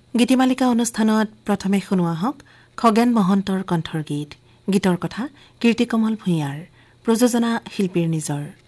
গীতিমালিকা অনুষ্ঠানত প্ৰথমে শুনোৱা হওক খগেন মহন্তৰ কণ্ঠৰ গীত। গীতৰ কথা কীৰ্তিকমল ভূঞাৰ, প্ৰযোজনা শিল্পীৰ নিজৰ।